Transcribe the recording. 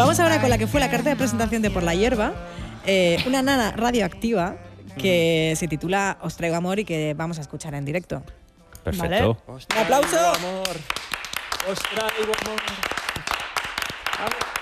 Vamos ahora con la que fue la carta de presentación de Por la Hierba, una nana radioactiva que se titula Os traigo amor y que vamos a escuchar en directo. Perfecto. ¿Vale? ¡Un aplauso! Amor. Os traigo amor. Vamos.